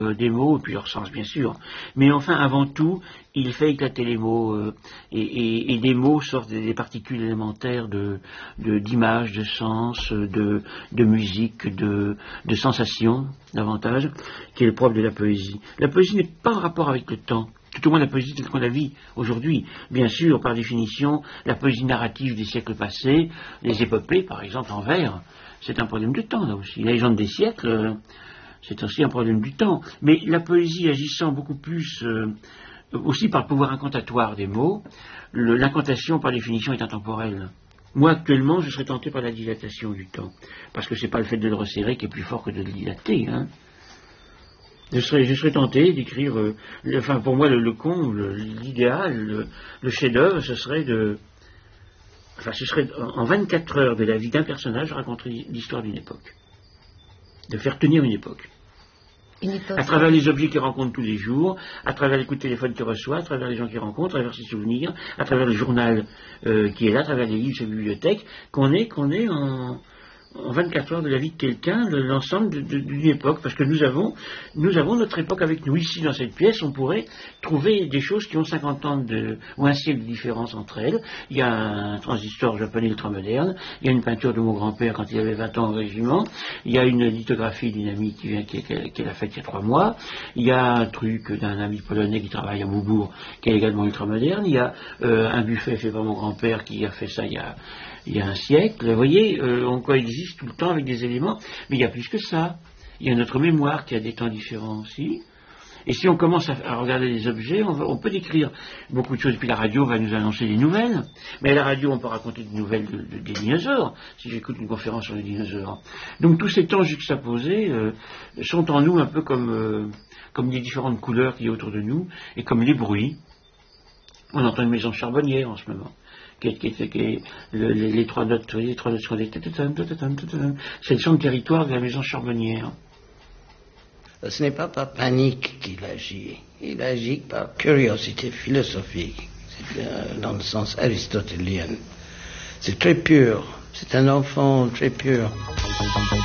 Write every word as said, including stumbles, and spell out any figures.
euh, des mots, et puis leur sens bien sûr. Mais enfin, avant tout, il fait éclater les mots, euh, et, et, et des mots sortent des, des particules élémentaires de, de, d'image, de sens, de, de musique, de, de sensation, davantage, qui est le propre de la poésie. La poésie n'est pas en rapport avec le temps. Tout au moins la poésie telle qu'on la vit aujourd'hui. Bien sûr, par définition, la poésie narrative des siècles passés, les épopées, par exemple, en vers, c'est un problème de temps, là aussi. La légende des siècles, c'est aussi un problème du temps. Mais la poésie agissant beaucoup plus, euh, aussi par le pouvoir incantatoire des mots, le, l'incantation, par définition, est intemporelle. Moi, actuellement, je serais tenté par la dilatation du temps. Parce que c'est pas le fait de le resserrer qui est plus fort que de le dilater, hein. Je serais, je serais tenté d'écrire, euh, le, enfin pour moi le, le comble, l'idéal, le, le chef-d'œuvre, ce serait de, enfin ce serait en vingt-quatre heures de la vie d'un personnage raconter l'histoire d'une époque, de faire tenir une époque, une époque à travers les objets qu'il rencontre tous les jours, à travers les coups de téléphone qu'il reçoit, à travers les gens qu'il rencontre, à travers ses souvenirs, à travers le journal euh, qui est là, à travers les livres, ses bibliothèques, qu'on est, qu'on est en en vingt-quatre heures de la vie de quelqu'un, l'ensemble de, de, d'une époque, parce que nous avons, nous avons notre époque avec nous. Ici, dans cette pièce, on pourrait trouver des choses qui ont cinquante ans de, ou un siècle de différence entre elles. Il y a un transistor japonais ultramoderne, il y a une peinture de mon grand-père quand il avait vingt ans au régiment, il y a une lithographie d'une amie qui vient, qui, qui, qui l'a faite il y a trois mois, il y a un truc d'un ami polonais qui travaille à Beaubourg, qui est également ultramoderne, il y a euh, un buffet fait par mon grand-père qui a fait ça il y a il y a un siècle. Vous voyez, euh, on coexiste tout le temps avec des éléments, mais il y a plus que ça. Il y a notre mémoire qui a des temps différents aussi. Et si on commence à, à regarder les objets, on, va, on peut décrire beaucoup de choses. Puis la radio va nous annoncer des nouvelles. Mais à la radio, on peut raconter des nouvelles de, de, des dinosaures, si j'écoute une conférence sur les dinosaures. Donc tous ces temps juxtaposés euh, sont en nous un peu comme, euh, comme les différentes couleurs qu'il y a autour de nous, et comme les bruits. On entend une maison charbonnière en ce moment. Qui, qui, qui, qui, le, les, les trois notes, les trois notes sont des c'est le son de territoire de la maison charbonnière. Ce n'est pas par panique qu'il agit, il agit par curiosité philosophique, c'est dans le sens aristotélien. C'est très pur, c'est un enfant très pur.